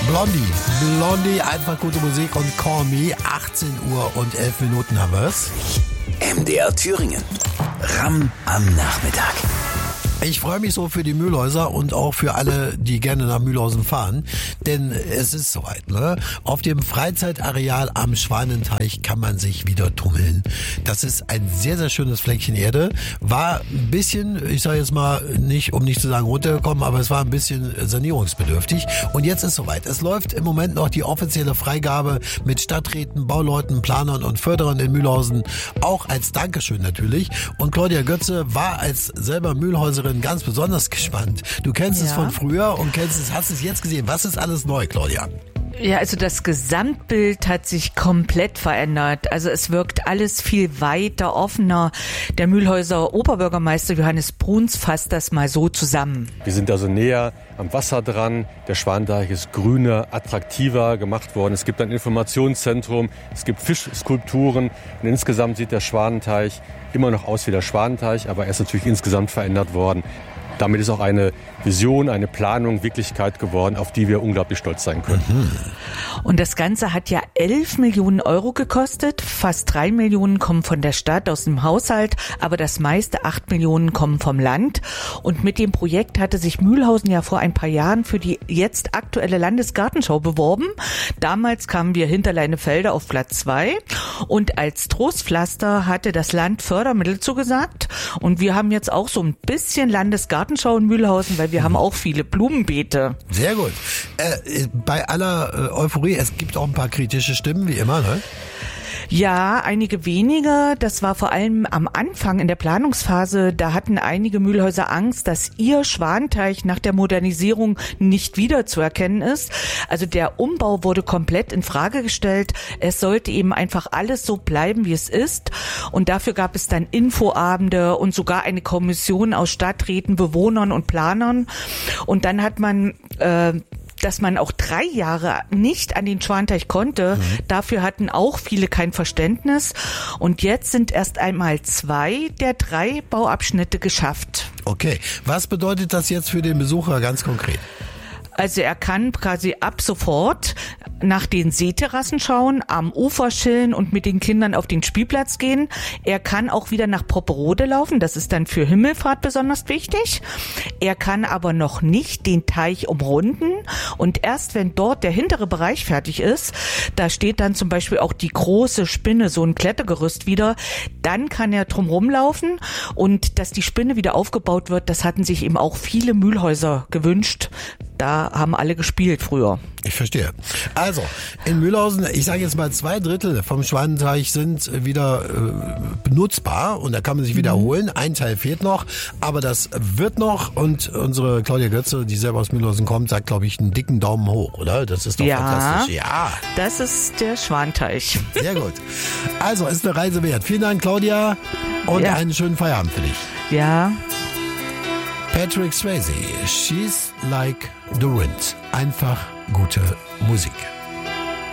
Blondie, einfach gute Musik und Call Me, 18 Uhr und 11 Minuten haben wir's. MDR Thüringen, Ram am Nachmittag. Ich freue mich so für die Mühlhäuser und auch für alle, die gerne nach Mühlhausen fahren, denn es ist soweit, ne? Auf dem Freizeitareal am Schwanenteich kann man sich wieder tummeln. Das ist ein sehr, sehr schönes Fleckchen Erde. War ein bisschen, ich sage jetzt mal, nicht, um nicht zu sagen runtergekommen, aber es war ein bisschen sanierungsbedürftig. Und jetzt ist soweit. Es läuft im Moment noch die offizielle Freigabe mit Stadträten, Bauleuten, Planern und Förderern in Mühlhausen, auch als Dankeschön natürlich. Und Claudia Götze war als selber Mühlhäuserin ganz besonders gespannt. Du kennst es von früher und hast es jetzt gesehen. Was ist alles neu, Claudia? Ja, also das Gesamtbild hat sich komplett verändert. Also es wirkt alles viel weiter, offener. Der Mühlhäuser Oberbürgermeister Johannes Bruns fasst das mal so zusammen. Wir sind also näher am Wasser dran. Der Schwanenteich ist grüner, attraktiver gemacht worden. Es gibt ein Informationszentrum, es gibt Fischskulpturen. Und insgesamt sieht der Schwanenteich immer noch aus wie der Schwanenteich, aber er ist natürlich insgesamt verändert worden. Damit ist auch eine Vision, eine Planung Wirklichkeit geworden, auf die wir unglaublich stolz sein können. Und das Ganze hat ja 11 Millionen Euro gekostet. Fast 3 Millionen kommen von der Stadt aus dem Haushalt, aber das meiste, 8 Millionen, kommen vom Land. Und mit dem Projekt hatte sich Mühlhausen ja vor ein paar Jahren für die jetzt aktuelle Landesgartenschau beworben. Damals kamen wir hinter Leinefelde auf Platz 2. Und als Trostpflaster hatte das Land Fördermittel zugesagt. Und wir haben jetzt auch so ein bisschen Landesgartenschau in Mühlhausen, weil wir haben auch viele Blumenbeete. Sehr gut. Bei aller Euphorie, es gibt auch ein paar kritische Stimmen, wie immer, ne? Ja, einige wenige. Das war vor allem am Anfang in der Planungsphase. Da hatten einige Mühlhäuser Angst, dass ihr Schwanenteich nach der Modernisierung nicht wiederzuerkennen ist. Also der Umbau wurde komplett in Frage gestellt. Es sollte eben einfach alles so bleiben, wie es ist. Und dafür gab es dann Infoabende und sogar eine Kommission aus Stadträten, Bewohnern und Planern. Und dann hat man dass man auch 3 Jahre nicht an den Schwanenteich konnte. Dafür hatten auch viele kein Verständnis. Und jetzt sind erst einmal 2 der 3 Bauabschnitte geschafft. Okay, was bedeutet das jetzt für den Besucher ganz konkret? Also er kann quasi ab sofort nach den Seeterrassen schauen, am Ufer chillen und mit den Kindern auf den Spielplatz gehen. Er kann auch wieder nach Popperode laufen, das ist dann für Himmelfahrt besonders wichtig. Er kann aber noch nicht den Teich umrunden und erst wenn dort der hintere Bereich fertig ist, da steht dann zum Beispiel auch die große Spinne, so ein Klettergerüst wieder, dann kann er drumherum laufen und dass die Spinne wieder aufgebaut wird, das hatten sich eben auch viele Mühlhäuser gewünscht. Da haben alle gespielt früher. Ich verstehe. Also, in Mühlhausen, ich sage jetzt mal 2/3 vom Schwanenteich sind wieder benutzbar und da kann man sich wiederholen. Ein Teil fehlt noch, aber das wird noch und unsere Claudia Götze, die selber aus Mühlhausen kommt, sagt, glaube ich, einen dicken Daumen hoch, oder? Das ist doch fantastisch. Ja, das ist der Schwanenteich. Sehr gut. Also, ist eine Reise wert. Vielen Dank, Claudia, und einen schönen Feierabend für dich. Ja. Patrick Swayze, She's Like the Wind. Einfach gute Musik.